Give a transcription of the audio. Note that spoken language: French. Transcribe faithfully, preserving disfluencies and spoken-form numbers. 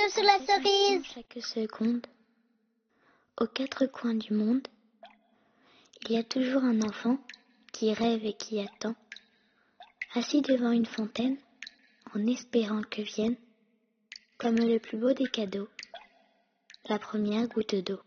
cadeau sur la cerise. Chaque seconde, aux quatre coins du monde, il y a toujours un enfant qui rêve et qui attend, assis devant une fontaine, en espérant que vienne, comme le plus beau des cadeaux, la première goutte d'eau.